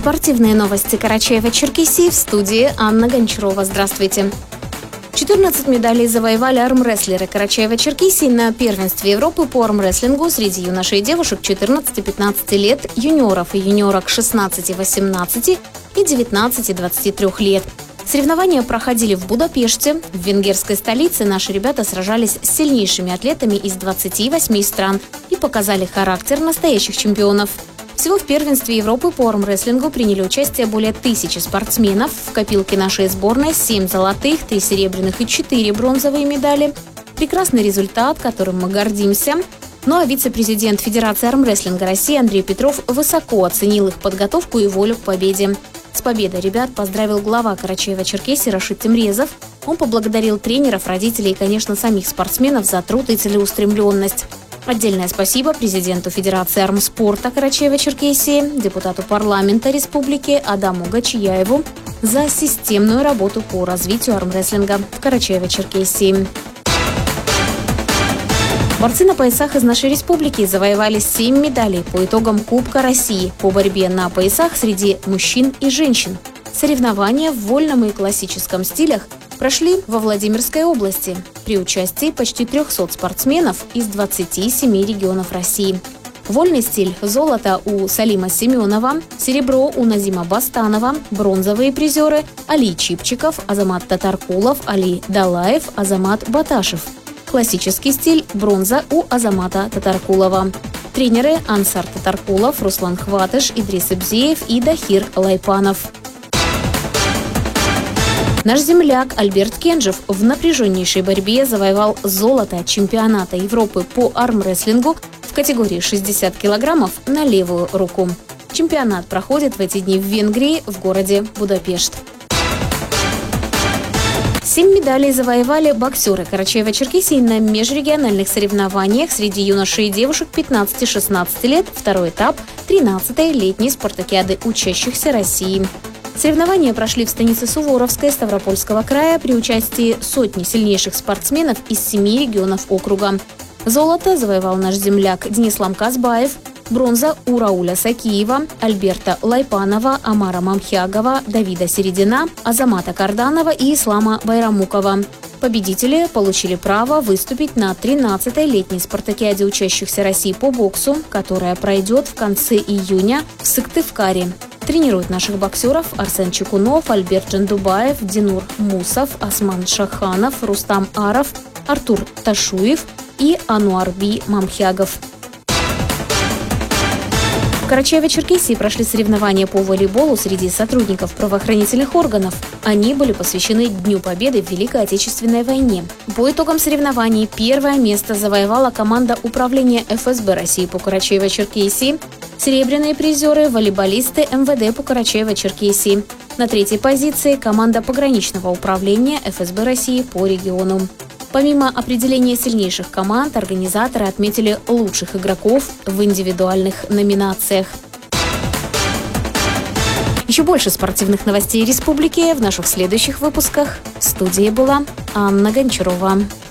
Спортивные новости Карачаева-Черкесии, в студии Анна Гончарова. Здравствуйте. 14 медалей завоевали армрестлеры Карачаева-Черкесии на первенстве Европы по армрестлингу среди юношей и девушек 14-15 лет, юниоров и юниорок 16-18 и 19-23 лет. Соревнования проходили в Будапеште. В венгерской столице наши ребята сражались с сильнейшими атлетами из 28 стран и показали характер настоящих чемпионов. Всего в первенстве Европы по армрестлингу приняли участие более 1000 спортсменов. В копилке нашей сборной 7 золотых, 3 серебряных и 4 бронзовые медали. Прекрасный результат, которым мы гордимся. Ну а вице-президент Федерации армрестлинга России Андрей Петров высоко оценил их подготовку и волю к победе. С победой ребят поздравил глава Карачаева-Черкесии Рашид Темрезов. Он поблагодарил тренеров, родителей и, конечно, самих спортсменов за труд и целеустремленность. Отдельное спасибо президенту Федерации армспорта Карачаева-Черкесии, депутату парламента республики Адаму Гачияеву за системную работу по развитию армрестлинга в Карачаево-Черкесии. Борцы на поясах из нашей республики завоевали 7 медалей по итогам Кубка России по борьбе на поясах среди мужчин и женщин. Соревнования в вольном и классическом стилях прошли во Владимирской области при участии почти 300 спортсменов из 27 регионов России. Вольный стиль – золото у Салима Семенова, серебро у Назима Бастанова, бронзовые призеры – Али Чипчиков, Азамат Татаркулов, Али Далаев, Азамат Баташев. Классический стиль – бронза у Азамата Татаркулова. Тренеры – Ансар Татаркулов, Руслан Хватыш, Идрис Ибзеев и Дахир Лайпанов. Наш земляк Альберт Кенжев в напряженнейшей борьбе завоевал золото чемпионата Европы по армрестлингу в категории 60 килограммов на левую руку. Чемпионат проходит в эти дни в Венгрии, в городе Будапешт. 7 медалей завоевали боксеры Карачаева-Черкесии на межрегиональных соревнованиях среди юношей и девушек 15-16 лет, второй этап 13-й летней спартакиады учащихся России. Соревнования прошли в станице Суворовской Ставропольского края при участии сотни сильнейших спортсменов из 7 регионов округа. Золото завоевал наш земляк Денислам Казбаев, бронза у Рауля Сакиева, Альберта Лайпанова, Амара Мамхягова, Давида Середина, Азамата Карданова и Ислама Байрамукова. Победители получили право выступить на 13-й летней спартакиаде учащихся России по боксу, которая пройдет в конце июня в Сыктывкаре. Тренируют наших боксеров Арсен Чекунов, Альберт Джандубаев, Динур Мусов, Осман Шаханов, Рустам Аров, Артур Ташуев и Ануарби Мамхягов. В Карачаево-Черкесии прошли соревнования по волейболу среди сотрудников правоохранительных органов. Они были посвящены Дню Победы в Великой Отечественной войне. По итогам соревнований первое место завоевала команда управления ФСБ России по Карачаево-Черкесии. Серебряные призеры – волейболисты МВД по Карачаево-Черкесии. На 3-й позиции – команда пограничного управления ФСБ России по региону. Помимо определения сильнейших команд, организаторы отметили лучших игроков в индивидуальных номинациях. Еще больше спортивных новостей республики в наших следующих выпусках. В студии была Анна Гончарова.